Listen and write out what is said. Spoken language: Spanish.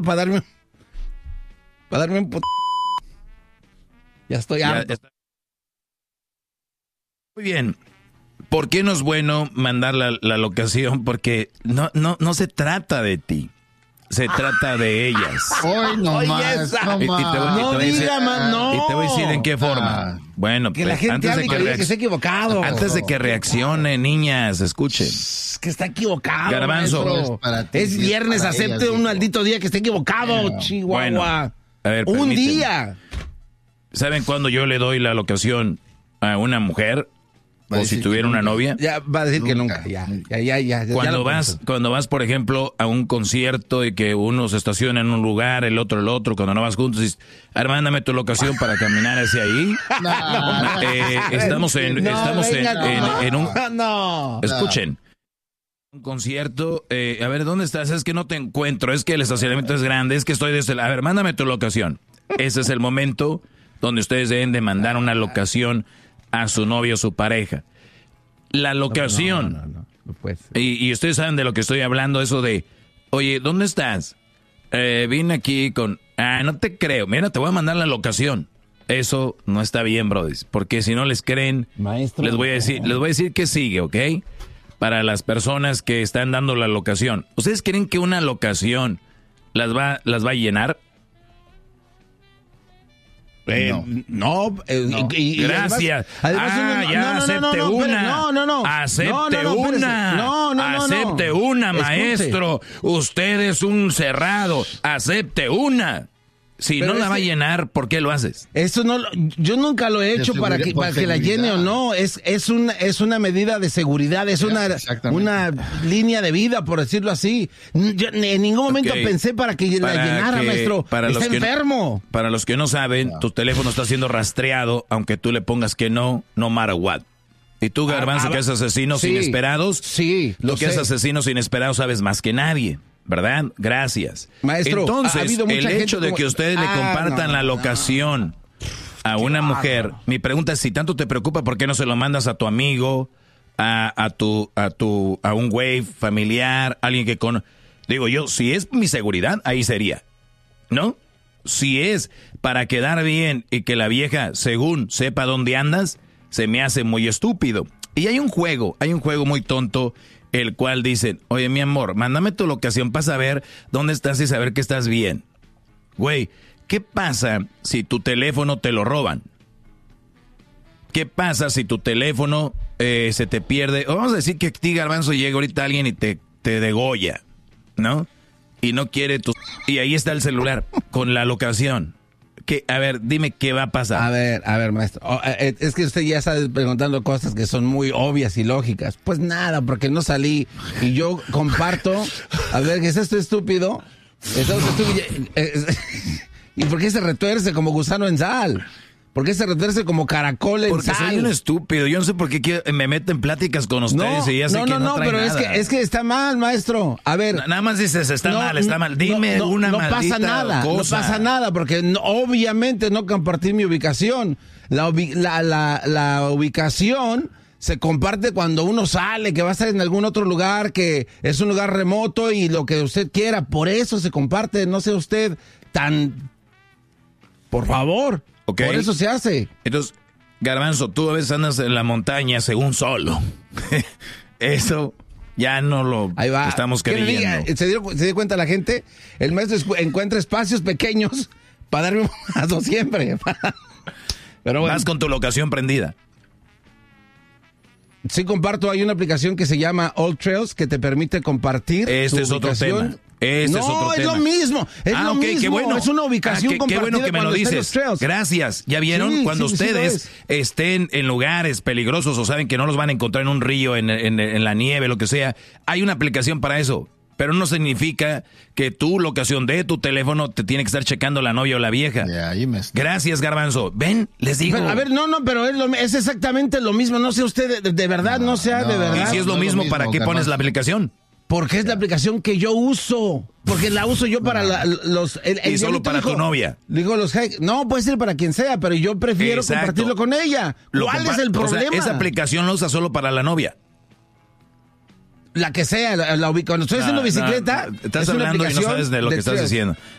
para darme un Ya estoy harto. Muy bien. ¿Por qué no es bueno mandar la locación? Porque no se trata de ti. Se trata de ellas. Hoy no más. No diga más, no. Y te voy a decir en qué forma. Bueno, que la gente hable que está equivocado. Antes de que reaccione, niñas, escuchen. Que está equivocado. Garbanzo. Es viernes, acepte un maldito día que esté equivocado, Chihuahua. Bueno, a ver, un día. ¿Saben cuándo yo le doy la locación a una mujer? O si tuviera una novia. Ya va a decir que nunca. Ya. Cuando vas, por ejemplo, a un concierto y que uno se estaciona en un lugar, el otro, cuando no vas juntos, dices, mándame tu locación para caminar hacia ahí. Estamos en un... No. Escuchen. Un concierto, a ver, ¿dónde estás? Es que no te encuentro, es que el estacionamiento es grande, es que estoy desde el... A ver, mándame tu locación. Ese es el momento donde ustedes deben de mandar una locación a su novio o su pareja. La locación. No puede ser. Y ustedes saben de lo que estoy hablando, eso de, oye, ¿dónde estás? Vine aquí con... no te creo. Mira, te voy a mandar la locación. Eso no está bien, brothers, porque si no les creen, maestro, les voy a decir que sigue, ¿ok? Para las personas que están dando la locación. ¿Ustedes creen que una locación las va a llenar? No. Gracias. Acepte una, maestro. Usted es un cerrado. Acepte una. Si no la va a llenar, ¿por qué lo haces? Eso yo nunca lo he hecho para que la llene o no. Es una medida de seguridad, es una línea de vida, por decirlo así. Yo en ningún momento pensé para que la llenara, maestro. Está enfermo. Para los que no saben, tu teléfono está siendo rastreado, aunque tú le pongas que no matter what. Y tú, Garbanzo, que es asesinos inesperados, lo que es asesinos inesperados sabes más que nadie. ¿Verdad? Gracias. Maestro, entonces, el hecho de que ustedes le compartan la locación a una mujer, mi pregunta es, si tanto te preocupa, ¿por qué no se lo mandas a tu amigo, a un güey familiar, alguien que digo yo, si es mi seguridad, ahí sería, ¿no? Si es para quedar bien y que la vieja, según sepa dónde andas, se me hace muy estúpido. Y hay un juego muy tonto, el cual dicen, oye, mi amor, mándame tu locación para saber dónde estás y saber que estás bien. Güey, ¿qué pasa si tu teléfono te lo roban? ¿Qué pasa si tu teléfono se te pierde? O vamos a decir que a ti, Garbanzo, llega ahorita alguien y te degolla, ¿no? Y no quiere tu... Y ahí está el celular con la locación. A ver, dime qué va a pasar. A ver, maestro. Es que usted ya está preguntando cosas que son muy obvias y lógicas. Pues nada, porque no salí y yo comparto. A ver, ¿qué es esto estúpido? ¿Y por qué se retuerce como gusano en sal? ¿Por qué se retuerce como caracol en sal? Porque soy un estúpido. Yo no sé por qué me meto en pláticas con ustedes y ya sé que no trae pero nada. es que está mal, maestro. A ver. Nada más dices, está mal. Dime una maldita pasa nada, cosa. No pasa nada, porque obviamente no compartir mi ubicación. La ubicación se comparte cuando uno sale, que va a estar en algún otro lugar, que es un lugar remoto y lo que usted quiera. Por eso se comparte. No sea usted tan... Por favor. Okay. Por eso se hace. Entonces, Garbanzo, tú a veces andas en la montaña según solo. Eso ya no lo estamos creyendo. ¿Se dio cuenta la gente? El maestro encuentra espacios pequeños para darme un mazo siempre. Pero bueno. Vas con tu locación prendida. Sí, comparto. Hay una aplicación que se llama All Trails que te permite compartir. Este es otro tema. Es lo mismo. Es lo mismo. Qué bueno. Es una ubicación compartida. Qué bueno que me lo dices. Gracias. ¿Ya vieron? Sí, cuando ustedes estén en lugares peligrosos o saben que no los van a encontrar en un río, en la nieve, lo que sea, hay una aplicación para eso. Pero no significa que tu locación de tu teléfono te tiene que estar checando la novia o la vieja. Gracias, Garbanzo. Ven, les digo. Pero, a ver, pero es exactamente lo mismo. No sea usted de verdad, no sea de verdad. Y si es lo mismo, ¿para qué pones la aplicación? Porque es la aplicación que yo uso. Porque la uso yo para los... y solo para tu novia. Digo, no, puede ser para quien sea, pero yo prefiero compartirlo con ella. ¿Cuál es el problema? O sea, esa aplicación la usa solo para la novia. La que sea, cuando estoy haciendo bicicleta... Estás hablando y no sabes de lo que estás diciendo.